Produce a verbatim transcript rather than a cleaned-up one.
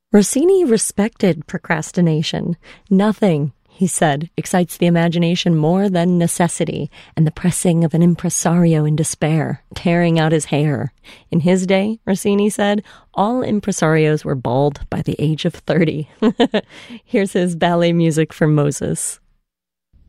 Rossini respected procrastination. Nothing, he said, excites the imagination more than necessity and the pressing of an impresario in despair, tearing out his hair. In his day, Rossini said, all impresarios were bald by the age of thirty. Here's his ballet music for Moses.